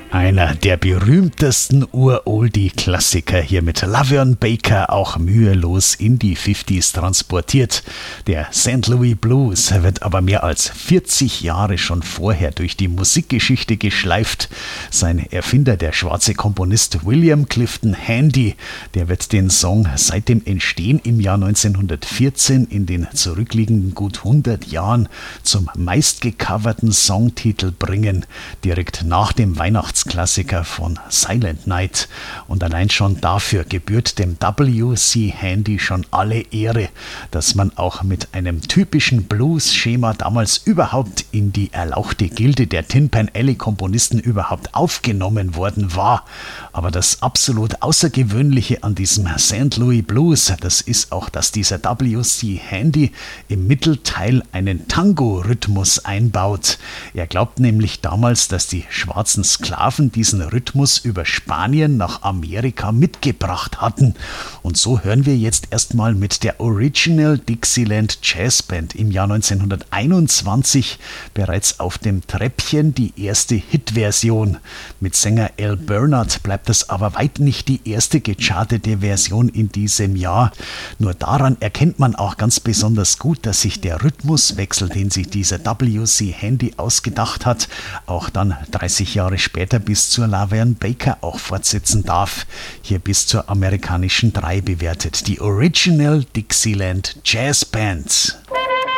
Einer der berühmtesten Ur-Oldie-Klassiker hier mit Laverne Baker auch mühelos in die 50s transportiert. Der St. Louis Blues wird aber mehr als 40 Jahre schon vorher durch die Musikgeschichte geschleift. Sein Erfinder, der schwarze Komponist William Clifton Handy, der wird den Song seit dem Entstehen im Jahr 1914 in den zurückliegenden gut 100 Jahren zum meistgecoverten Songtitel bringen, direkt nach dem Weihnachtsklassiker von Silent Night. Und allein schon dafür gebührt dem W.C. Handy schon alle Ehre, dass man auch mit einem typischen Blues-Schema damals überhaupt in die erlauchte Gilde der Tin Pan Alley-Komponisten überhaupt aufgenommen worden war. Aber das absolut Außergewöhnliche an diesem St. Louis Blues, das ist auch, dass dieser W.C. Handy im Mittelteil einen Tango-Rhythmus einbaut. Er glaubt nämlich damals, dass die schwarzen Sklaven diesen Rhythmus über Spanien nach Amerika mitgebracht hatten. Und so hören wir jetzt erstmal mit der Original Dixieland Jazz Band im Jahr 1921 bereits auf dem Treppchen die erste Hitversion. Mit Sänger Al Bernard bleibt es aber weit nicht die erste gechartete Version in diesem Jahr. Nur daran erkennt man auch ganz besonders gut, dass sich der Rhythmuswechsel, den sich dieser W.C. Handy ausgedacht hat, auch dann 30 Jahre später bis zur Laverne Baker auch fortsetzen darf. Hier bis zur amerikanischen 3 bewertet. Die Original Dixieland Jazz Band.